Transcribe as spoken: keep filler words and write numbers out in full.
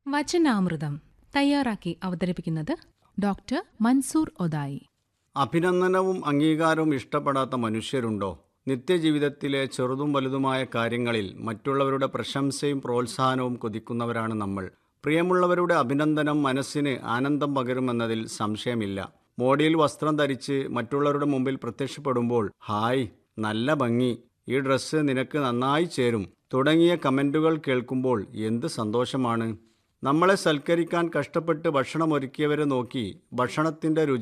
വചനാമൃതം തയ്യാറാക്കി അവതരിപ്പിക്കുന്നത് ഡോക്ടർ മൻസൂർ ഒദായി. അഭിനന്ദനവും അംഗീകാരവും ഇഷ്ടപ്പെടാത്ത മനുഷ്യരുണ്ടോ? നിത്യജീവിതത്തിലെ ചെറുതും വലുതുമായ കാര്യങ്ങളിൽ മറ്റുള്ളവരുടെ പ്രശംസയും പ്രോത്സാഹനവും കൊതിക്കുന്നവരാണ് നമ്മൾ. പ്രിയമുള്ളവരുടെ അഭിനന്ദനം മനസ്സിന് ആനന്ദം പകരുമെന്നതിൽ സംശയമില്ല. മോടിയിൽ വസ്ത്രം ധരിച്ച് മറ്റുള്ളവരുടെ മുമ്പിൽ പ്രത്യക്ഷപ്പെടുമ്പോൾ ഹായ്, നല്ല ഭംഗി, ഈ ഡ്രസ്സ് നിനക്ക് നന്നായി ചേരും തുടങ്ങിയ കമൻറ്റുകൾ കേൾക്കുമ്പോൾ എന്ത് സന്തോഷമാണ്. നമ്മളെ സൽക്കരിക്കാൻ കഷ്ടപ്പെട്ട് ഭക്ഷണം ഒരുക്കിയവരെ നോക്കി ഭക്ഷണത്തിൻ്റെ രുചി